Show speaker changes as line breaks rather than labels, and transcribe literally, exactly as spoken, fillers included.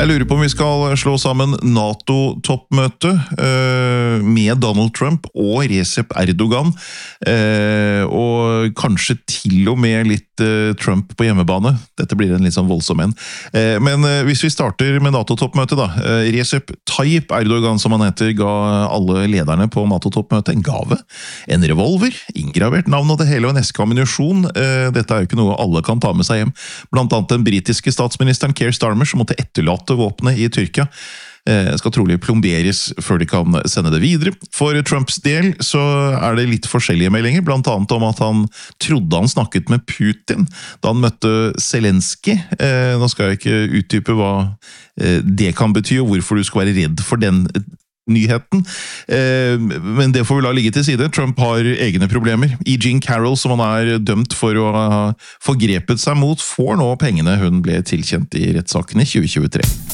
Jeg lurer på om vi skal slå sammen NATO-toppmøte eh, med Donald Trump og Recep Erdogan, eh, og kanskje til og med litt eh, Trump på hjemmebane. Dette blir en litt sånn voldsom en. Eh, men eh, hvis vi starter med NATO-toppmøte da, eh, Recep Tayyip Erdogan, som han heter, ga alle lederne på NATO-toppmøte en gave, en revolver, inngravert navn og det hele og en eske ammunisjon. Eh, dette er jo ikke noe alle kan ta med seg hjem. Blant annet den britiske statsministeren Keir Starmer, som måtte etterlate våpenet i Tyrkia, skal trolig plomberes før de kan sende det videre. For Trumps del så er det litt forskjellige meldinger, blant annet om at han trodde han snakket med Putin da han møtte Zelensky. Nå skal jeg ikke utdype hva det kan bety, og hvorfor du skal være redd for den nyheten, men det får vi la ligge til side. Trump har egne problemer. E. Jean Carroll, som han er dømt for å ha forgrepet seg mot, får nå pengene hun ble tilkjent i rettssaken i tjue tjuetre.